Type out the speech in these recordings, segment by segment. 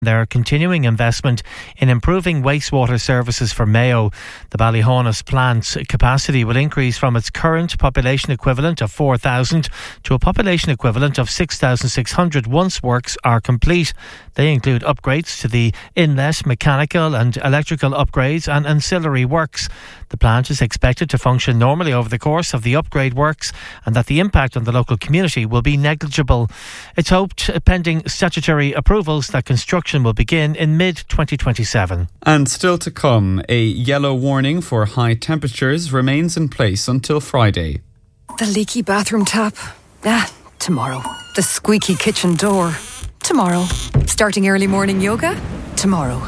their continuing investment in improving wastewater services for Mayo. The Ballyhaunis plant's capacity will increase from its current population equivalent of 4,000 to a population equivalent of 6,600 once works are complete. They include upgrades to the inlet, mechanical and electrical upgrades and ancillary works. The plant is expected to function normally over the course of the upgrade works and that the impact on the local community will be negligible. It's hoped, pending statutory approvals, that construction will begin in mid-2027. And still to come, a yellow warning for high temperatures remains in place until Friday. The leaky bathroom tap? Tomorrow. The squeaky kitchen door? Tomorrow. Starting early morning yoga? Tomorrow.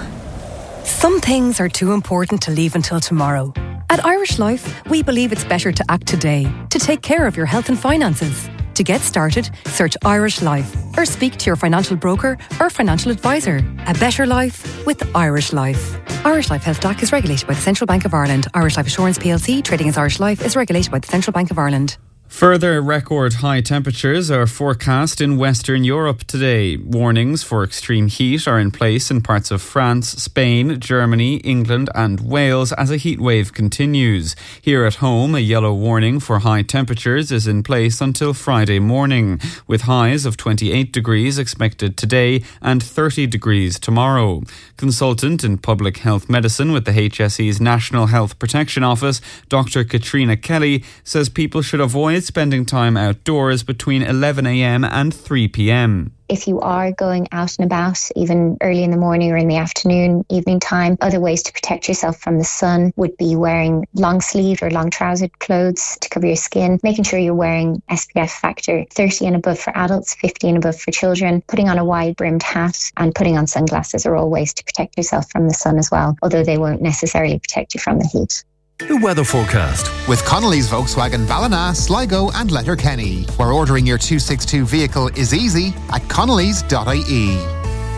Some things are too important to leave until tomorrow. At Irish Life, we believe it's better to act today to take care of your health and finances. To get started, search Irish Life or speak to your financial broker or financial advisor. A better life with Irish Life. Irish Life Health DAC is regulated by the Central Bank of Ireland. Irish Life Assurance plc, trading as Irish Life, is regulated by the Central Bank of Ireland. Further record high temperatures are forecast in Western Europe today. Warnings for extreme heat are in place in parts of France, Spain, Germany, England and Wales as a heatwave continues. Here at home, a yellow warning for high temperatures is in place until Friday morning, with highs of 28 degrees expected today and 30 degrees tomorrow. Consultant in public health medicine with the HSE's National Health Protection Office, Dr. Katrina Kelly, says people should avoid spending time outdoors between 11 a.m. and 3 p.m. If you are going out and about, even early in the morning or in the afternoon, evening time, other ways to protect yourself from the sun would be wearing long sleeved or long trousered clothes to cover your skin, making sure you're wearing SPF factor 30 and above for adults, 50 and above for children, putting on a wide brimmed hat and putting on sunglasses are all ways to protect yourself from the sun as well, although they won't necessarily protect you from the heat. The weather forecast with Connolly's Volkswagen Ballina, Sligo and Letterkenny, where ordering your 262 vehicle is easy at connolly's.ie.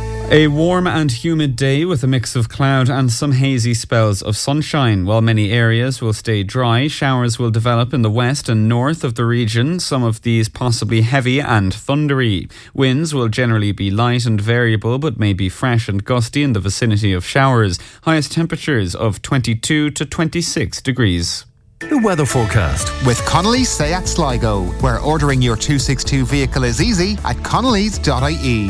A warm and humid day with a mix of cloud and some hazy spells of sunshine. While many areas will stay dry, showers will develop in the west and north of the region, some of these possibly heavy and thundery. Winds will generally be light and variable but may be fresh and gusty in the vicinity of showers. Highest temperatures of 22 to 26 degrees. The weather forecast with Connolly's Seat Sligo, where ordering your 262 vehicle is easy at connolly's.ie.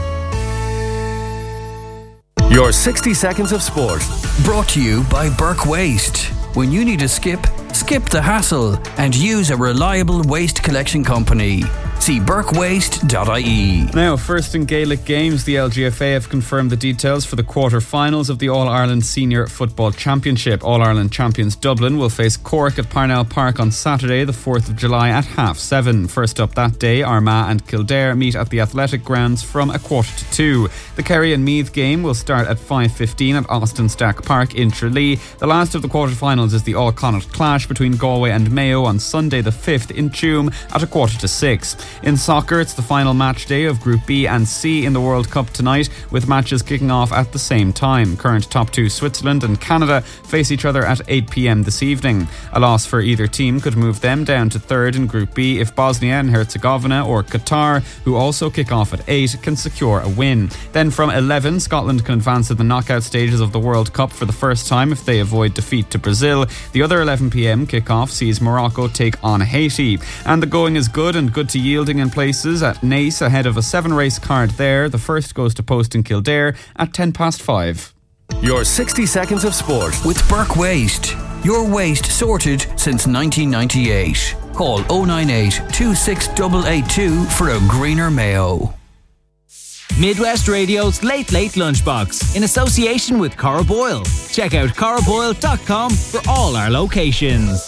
Your 60 seconds of sport, brought to you by Burke Waste. When you need a skip the hassle and use a reliable waste collection company. See burkewaste.ie. Now, first in Gaelic games, the LGFA have confirmed the details for the quarter-finals of the All-Ireland Senior Football Championship. All-Ireland champions Dublin will face Cork at Parnell Park on Saturday, the 4th of July at 7:30. First up that day, Armagh and Kildare meet at the Athletic Grounds from 1:45. The Kerry and Meath game will start at 5:15 at Austin Stack Park in Tralee. The last of the quarter-finals is the All-Connacht clash between Galway and Mayo on Sunday the 5th in Tuam at 5:45. In soccer, it's the final match day of Group B and C in the World Cup tonight, with matches kicking off at the same time. Current top two Switzerland and Canada face each other at 8 p.m. this evening. A loss for either team could move them down to third in Group B if Bosnia and Herzegovina or Qatar, who also kick off at 8, can secure a win. Then from 11, Scotland can advance to the knockout stages of the World Cup for the first time if they avoid defeat to Brazil. The other 11 p.m. kick-off sees Morocco take on Haiti. And the going is good and good to yielding in places at Naas ahead of a 7-race card there. The first goes to Post in Kildare at 5:10. Your 60 seconds of sport with Burke Waste. Your waste sorted since 1998. Call 098 26882 for a greener Mayo. Midwest Radio's Late Lunchbox in association with Cora Boyle. Check out coraboyle.com for all our locations.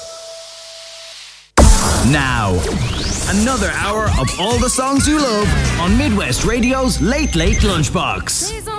Now, another hour of all the songs you love on Midwest Radio's Late Lunchbox.